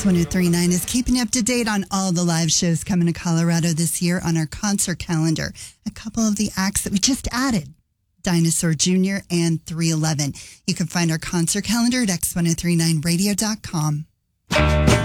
X1039 is keeping you up to date on all the live shows coming to Colorado this year on our concert calendar. A couple of the acts that we just added, Dinosaur Jr. and 311. You can find our concert calendar at x1039radio.com.